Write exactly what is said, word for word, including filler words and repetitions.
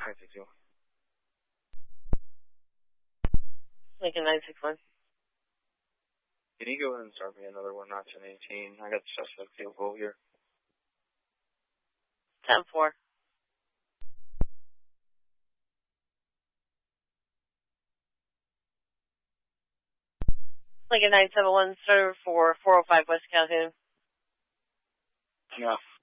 nine six zero. Lincoln nine six one. Can you go ahead and start me another one, not ten eighteen? I got the suspect vehicle here. ten four. Lincoln nine seven one, starter for four oh five West Calhoun. Yeah.